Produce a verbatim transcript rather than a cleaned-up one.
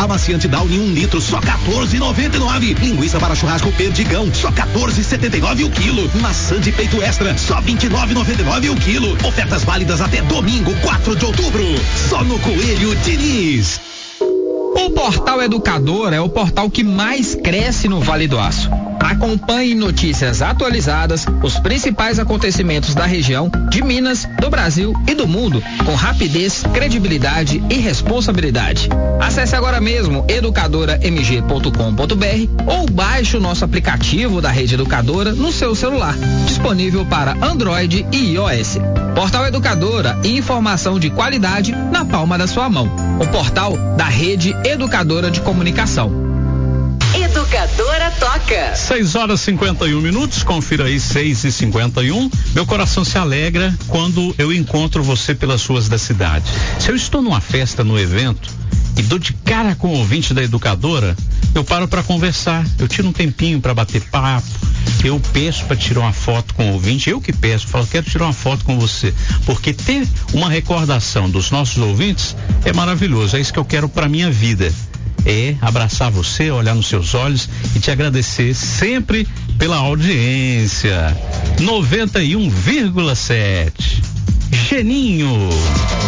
Amaciante Downy um litro, só quatorze e noventa e nove. Linguiça para churrasco Perdigão, só quatorze e setenta e nove o quilo. Maçã de peito extra, só vinte e nove e noventa e nove o quilo. Ofertas válidas até domingo, quatro de outubro. Só no Coelho Diniz. O Portal Educador é o portal que mais cresce no Vale do Aço. Acompanhe notícias atualizadas, os principais acontecimentos da região, de Minas, do Brasil e do mundo, com rapidez, credibilidade e responsabilidade. Acesse agora mesmo educadora m g ponto com ponto b r ou baixe o nosso aplicativo da Rede Educadora no seu celular, disponível para Android e iOS. Portal Educadora, informação de qualidade na palma da sua mão. O portal da Rede Educadora de Comunicação. Educadora toca. seis horas e cinquenta e um minutos, confira aí, seis e cinquenta e um. Meu coração se alegra quando eu encontro você pelas ruas da cidade. Se eu estou numa festa, no evento, e dou de cara com o ouvinte da Educadora, eu paro para conversar, eu tiro um tempinho para bater papo, eu peço para tirar uma foto com o ouvinte, eu que peço, falo, quero tirar uma foto com você, porque ter uma recordação dos nossos ouvintes é maravilhoso, é isso que eu quero para minha vida. É abraçar você, olhar nos seus olhos e te agradecer sempre pela audiência. noventa e um vírgula sete. Geninho.